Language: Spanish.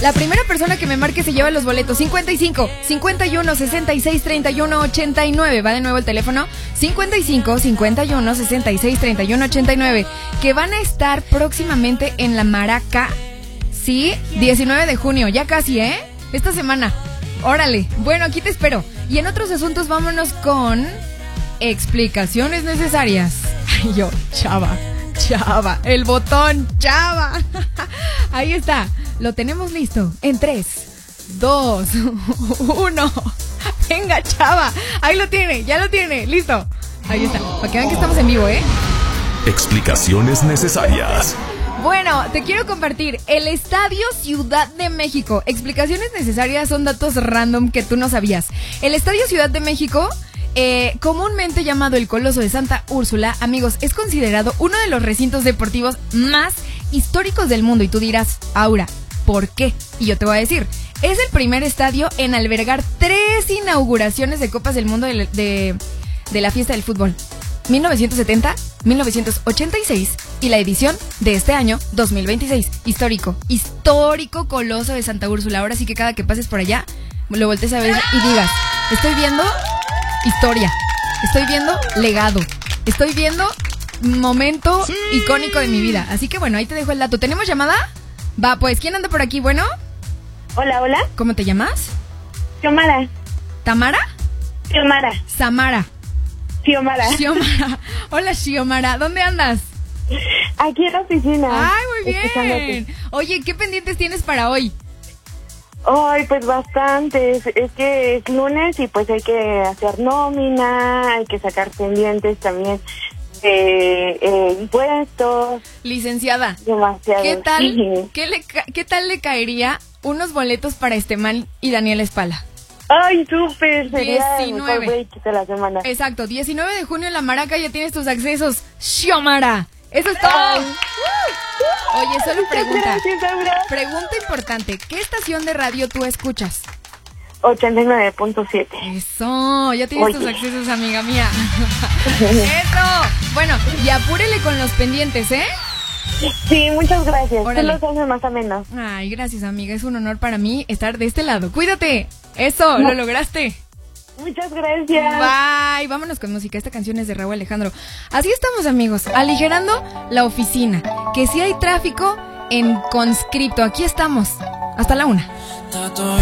La primera persona que me marque se lleva los boletos. 55 51 66 31 89. Va de nuevo el teléfono. 55 51 66 31 89. Que van a estar próximamente en la Maraca. Sí, 19 de junio. Ya casi, esta semana. Órale. Bueno, aquí te espero. Y en otros asuntos vámonos con explicaciones necesarias. Ay, yo, Chava, el botón, Chava. Ahí está, lo tenemos listo. En 3, 2, 1. Venga, Chava, ahí lo tiene, ya lo tiene, listo. Ahí está, para que vean que estamos en vivo, Explicaciones necesarias. Bueno, te quiero compartir el Estadio Ciudad de México. Explicaciones necesarias son datos random que tú no sabías. El Estadio Ciudad de México, comúnmente llamado el Coloso de Santa Úrsula, amigos, es considerado uno de los recintos deportivos más históricos del mundo. Y tú dirás, Aura, ¿por qué? Y yo te voy a decir, es el primer estadio en albergar 3 inauguraciones de Copas del Mundo de la fiesta del fútbol. 1970, 1986 y la edición de este año, 2026. Histórico Coloso de Santa Úrsula. Ahora sí que cada que pases por allá, lo voltees a ver y digas, estoy viendo historia, estoy viendo legado, estoy viendo momento icónico de mi vida. Así que bueno, ahí te dejo el dato. ¿Tenemos llamada? Va, pues, ¿quién anda por aquí? Bueno. Hola. ¿Cómo te llamas? Xiomara. ¿Tamara? Xiomara. Samara. Xiomara. Hola, Xiomara. ¿Dónde andas? Aquí en la oficina. Ay, muy bien. Oye, ¿qué pendientes tienes para hoy? Ay, pues bastantes. Es que es lunes y pues hay que hacer nómina, hay que sacar pendientes también de impuestos. Licenciada, demasiado. ¿qué tal? ¿Qué tal le caería unos boletos para Estemán y Daniel Espala? Ay, súper, sería 19. el mejor break de la semana. Exacto, 19 de junio en la Maraca, ya tienes tus accesos. Xiomara, eso es todo. Oye, solo pregunta. Pregunta importante, ¿qué estación de radio tú escuchas? 89.7. Eso, ya tienes tus accesos, amiga mía. Eso. Bueno, y apúrele con los pendientes, Sí, muchas gracias. Órale. Tú los haces más o menos. Ay, gracias, amiga. Es un honor para mí estar de este lado. Cuídate. Eso, lo lograste. Muchas gracias. Bye. Vámonos con música. Esta canción es de Raúl Alejandro. Así estamos, amigos. Aligerando la oficina. Que si hay tráfico en conscripto. Aquí estamos. Hasta la 1.